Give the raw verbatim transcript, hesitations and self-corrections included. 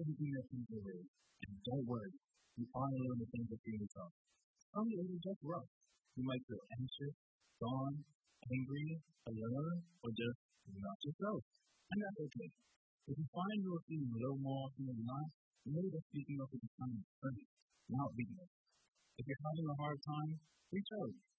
everything that comes your way. And don't worry, you are alone in the things that feel yourself. Some days are just rough. You might feel anxious, gone, angry, alone, or just not yourself. And that's okay. If you find you are feeling a little more often than not, know that speaking up is a sign of strength, not weakness. If you're having a hard time, reach out.